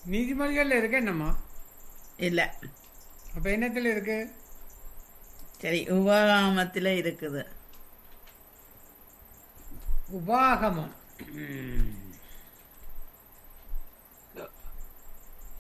நீதிமொழிகளில் இருக்கு என்னம்மா? இல்லை. அப்போ என்னத்தில் இருக்கு? சரி, உபகாமத்தில் இருக்குது. உபாகமம்.